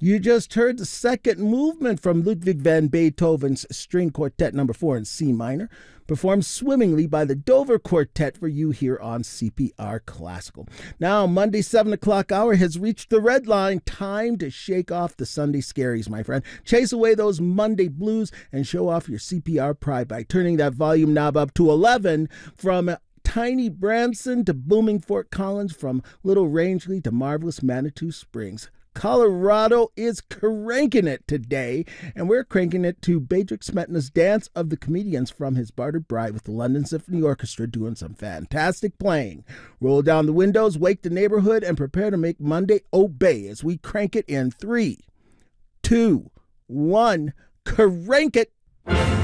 You just heard the second movement from Ludwig van Beethoven's String Quartet No. 4 in C minor, performed swimmingly by the Dover Quartet for you here on CPR Classical. Now, Monday 7 o'clock hour has reached the red line. Time to shake off the Sunday scaries, my friend. Chase away those Monday blues and show off your CPR pride by turning that volume knob up to 11 from tiny Branson to booming Fort Collins, from Little Rangeley to marvelous Manitou Springs. Colorado is cranking it today, and we're cranking it to Bedřich Smetana's Dance of the Comedians from his Bartered Bride, with the London Symphony Orchestra doing some fantastic playing. Roll down the windows, wake the neighborhood, and prepare to make Monday obey as we crank it in 3, 2, 1, crank it!